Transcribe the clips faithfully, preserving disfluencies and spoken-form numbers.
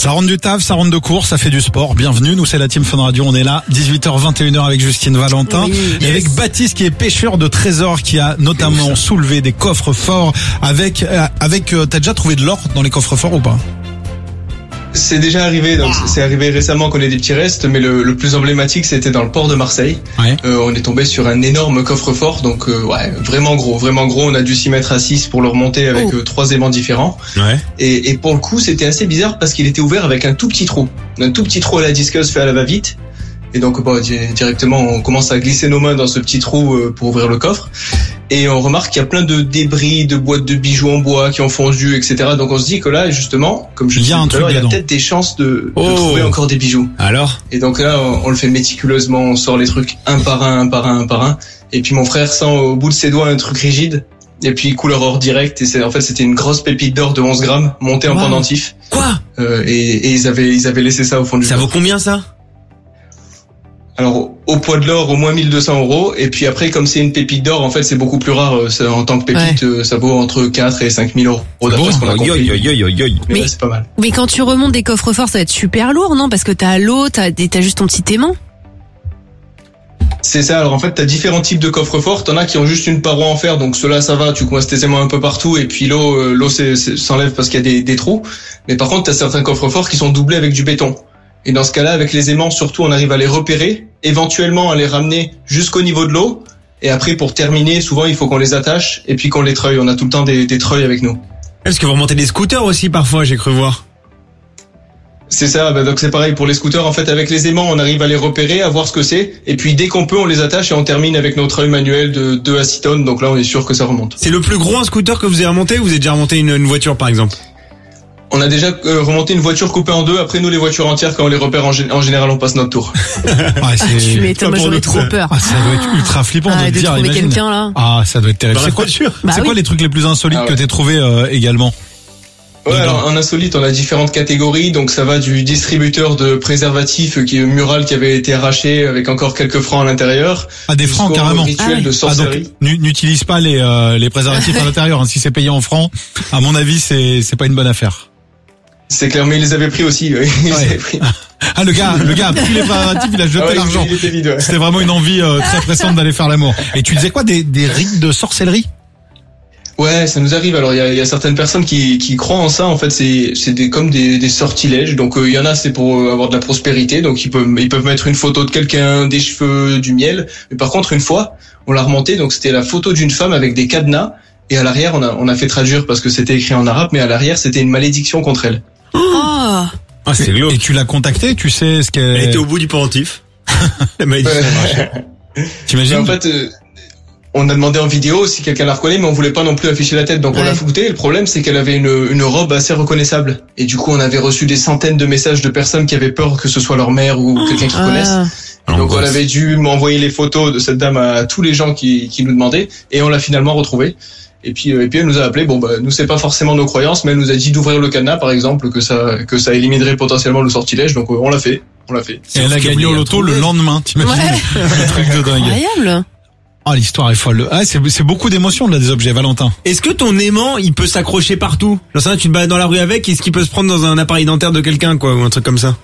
Ça rentre du taf, ça rentre de cours, ça fait du sport. Bienvenue, nous c'est la Team Fun Radio, on est là, dix-huit heures vingt et une heures avec Justine Valentin. Oui, et yes. avec Baptiste qui est pêcheur de trésors, qui a notamment soulevé des coffres forts avec, euh, avec, euh, t'as déjà trouvé de l'or dans les coffres forts ou pas? C'est déjà arrivé, donc c'est arrivé récemment qu'on ait des petits restes, mais le, le plus emblématique c'était dans le port de Marseille. Ouais. Euh, on est tombé sur un énorme coffre-fort, donc euh, ouais, vraiment gros, vraiment gros. On a dû s'y mettre à six pour le remonter avec Oh. euh, trois aimants différents. Ouais. Et, et pour le coup, c'était assez bizarre parce qu'il était ouvert avec un tout petit trou, un tout petit trou à la disqueuse fait à la va-vite. Et donc bon, di- directement, on commence à glisser nos mains dans ce petit trou euh, pour ouvrir le coffre. Et on remarque qu'il y a plein de débris, de boîtes de bijoux en bois qui ont fondu, et cetera. Donc on se dit que là, justement, comme je Il y a disais un tout à l'heure, truc il y a dedans. peut-être des chances de, de Oh. trouver encore des bijoux. Alors? Et donc là, on, on le fait méticuleusement, on sort les trucs un par un, un par un, un par un. Et puis mon frère sent au bout de ses doigts un truc rigide. Et puis couleur or direct. Et c'est en fait c'était une grosse pépite d'or de onze grammes montée en Wow. pendentif. Quoi? Euh, et, et ils avaient ils avaient laissé ça au fond du Ça coffre. vaut combien ça? Alors au poids de l'or au moins mille deux cents euros. Et puis après comme c'est une pépite d'or, en fait c'est beaucoup plus rare. euh, ça- En tant que pépite, euh, ça vaut entre quatre et cinq mille euros. D'après bon ce qu'on a Aïe, compris. aïe, aïe, aïe, aïe. Mais Mais- ouais, c'est pas mal. Mais quand tu remontes des coffres forts, ça va être super lourd, non? Parce que t'as l'eau, t'as, des- t'as juste ton petit aimant. C'est ça. Alors en fait, t'as différents types de coffres forts. T'en as qui ont juste une paroi en fer, donc ceux-là ça va. Tu coinces tes aimants un peu partout et puis l'eau, euh, l'eau c'est- c'est- s'enlève parce qu'il y a des, des trous. Mais par contre, t'as certains coffres forts qui sont doublés avec du béton. Et dans ce cas-là, avec les aimants, surtout, on arrive à les repérer, éventuellement à les ramener jusqu'au niveau de l'eau. Et après, pour terminer, souvent il faut qu'on les attache et puis qu'on les treuille. On a tout le temps des, des treuils avec nous. Est-ce que vous remontez des scooters aussi parfois, j'ai cru voir? C'est ça, bah donc c'est pareil pour les scooters. En fait, avec les aimants, on arrive à les repérer, à voir ce que c'est. Et puis dès qu'on peut, on les attache et on termine avec notre treuil manuel de deux à six tonnes. Donc là, on est sûr que ça remonte. C'est le plus gros un scooter que vous avez remonté ou vous avez déjà remonté une, une voiture par exemple? On a déjà euh, remonté une voiture coupée en deux. Après, nous, les voitures entières, quand on les repère, en, gé- en général, on passe notre tour. Ouais, Ah, tu m'étonnes, moi pour j'aurais le trop coup. peur. Ah, ça doit être ultra flippant Ah, de te de dire, trouver imagine. quelqu'un là. Ah, ça doit être terrible. Dans C'est la quoi, voiture? Bah c'est quoi oui. les trucs les plus insolites Ah que ouais. t'aies trouvé euh, également? Ouais, Dedans. alors en insolite, on a différentes catégories. Donc ça va du distributeur de préservatifs qui est mural qui avait été arraché avec encore quelques francs à l'intérieur. Ah, des francs jusqu'au carrément. rituel Ah ouais. de Ah, donc, sorcellerie. nu- n'utilise pas les, euh, les préservatifs à l'intérieur. Hein. Si c'est payé en francs, à mon avis, c'est, c'est pas une bonne affaire. C'est clair, mais ils les avaient pris aussi. Oui. Ils les Ouais. avaient pris. Ah, le gars, le gars a pris les préservatifs, il a jeté Ah ouais, l'argent. il était vide, ouais. C'était vraiment une envie euh, très pressante d'aller faire l'amour. Et tu disais quoi, des, des rites de sorcellerie? Ouais, ça nous arrive. Alors il y a, il y a certaines personnes qui, qui croient en ça. En fait, c'est c'est des comme des, des sortilèges. Donc euh, il y en a, c'est pour euh, avoir de la prospérité. Donc ils peuvent ils peuvent mettre une photo de quelqu'un, des cheveux, du miel. Mais par contre, une fois, on l'a remonté. Donc c'était la photo d'une femme avec des cadenas. Et à l'arrière, on a on a fait traduire parce que c'était écrit en arabe. Mais à l'arrière, c'était une malédiction contre elle. Oh. Ah, c'est Et glauque. tu l'as contacté, tu sais ce qu'elle... Elle était au bout du pendentif. La malédiction a marché. T'imagines? En fait, euh, on a demandé en vidéo si quelqu'un la reconnaît, mais on voulait pas non plus afficher la tête, donc on Ouais. l'a foutée. Le problème, c'est qu'elle avait une, une robe assez reconnaissable. Et du coup, on avait reçu des centaines de messages de personnes qui avaient peur que ce soit leur mère ou quelqu'un qu'ils connaissent. Ah. Donc on avait dû m'envoyer les photos de cette dame à tous les gens qui, qui nous demandaient, et on l'a finalement retrouvée. Et puis, euh, et puis elle nous a appelé. Bon, bah, nous c'est pas forcément nos croyances, mais elle nous a dit d'ouvrir le cadenas, par exemple, que ça, que ça éliminerait potentiellement le sortilège. Donc euh, on l'a fait, on l'a fait. Et elle a gagné au loto le lendemain, t'imagines? Ouais. Le truc de dingue. Incroyable. Ah, l'histoire est folle. Ah, c'est, c'est beaucoup d'émotions, là, des objets, Valentin. Est-ce que ton aimant, il peut s'accrocher partout? Genre ça, tu te balades dans la rue avec, est-ce qu'il peut se prendre dans un appareil dentaire de quelqu'un, quoi, ou un truc comme ça?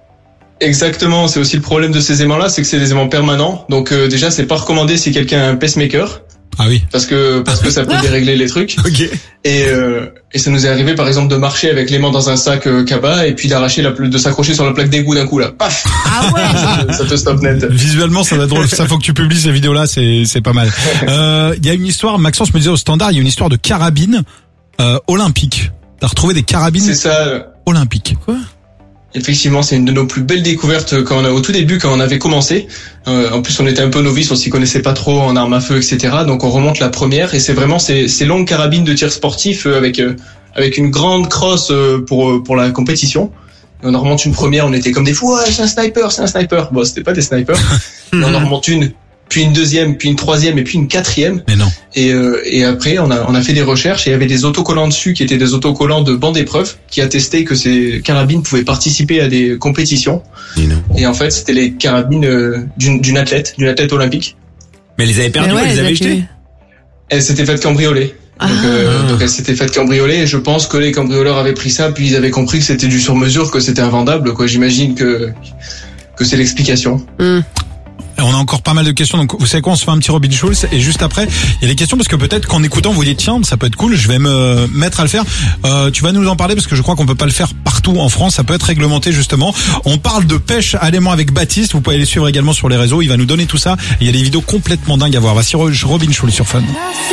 Exactement, c'est aussi le problème de ces aimants-là, c'est que c'est des aimants permanents. Donc euh, déjà, c'est pas recommandé si quelqu'un a un pacemaker, Ah oui. parce que parce que ça peut dérégler les trucs. Ok. Et euh, et ça nous est arrivé par exemple de marcher avec l'aimant dans un sac euh, cabas et puis d'arracher la pla- de s'accrocher sur la plaque d'égout d'un coup là, paf, Ah ouais. ça te stoppe net. Visuellement, ça va être drôle. Ça, faut que tu publies ces vidéos-là, c'est, c'est pas mal. Euh, il y a une histoire, Maxence me disait au standard, il y a une histoire de carabine, euh, olympique. T'as retrouvé des carabines C'est ça. euh, olympiques. Quoi? Effectivement, c'est une de nos plus belles découvertes quand on a, au tout début, quand on avait commencé. Euh, en plus, on était un peu novices, on s'y connaissait pas trop en armes à feu, et cetera. Donc, on remonte la première et c'est vraiment ces, ces longues carabines de tir sportif euh, avec euh, avec une grande crosse euh, pour euh, pour la compétition. Et on en remonte une première, on était comme des fous. Ouais, c'est un sniper, c'est un sniper. Bon, c'était pas des snipers. Et on en remonte une, puis une deuxième, puis une troisième et puis une quatrième. Mais non. Et, euh, et après, on a, on a fait des recherches et il y avait des autocollants dessus qui étaient des autocollants de banc d'épreuve qui attestaient que ces carabines pouvaient participer à des compétitions. Et non. Et en fait, c'était les carabines euh, d'une, d'une athlète, d'une athlète olympique. Mais elle les avait perdues, Mais ouais, elle les avait les jetées. a- Elle s'était faite cambrioler. Ah. Donc, euh, donc elle s'était faite cambrioler et je pense que les cambrioleurs avaient pris ça puis ils avaient compris que c'était du sur-mesure, que c'était invendable, quoi. J'imagine que que c'est l'explication. Mm. On a encore pas mal de questions, donc vous savez quoi, on se fait un petit Robin Schulz et juste après il y a des questions parce que peut-être qu'en écoutant vous dites tiens ça peut être cool, je vais me mettre à le faire. Euh, tu vas nous en parler parce que je crois qu'on peut pas le faire partout en France, ça peut être réglementé justement. On parle de pêche à l'aimant avec Baptiste, vous pouvez les suivre également sur les réseaux, il va nous donner tout ça. Il y a des vidéos complètement dingues à voir. Voici Robin Schulz sur Fun.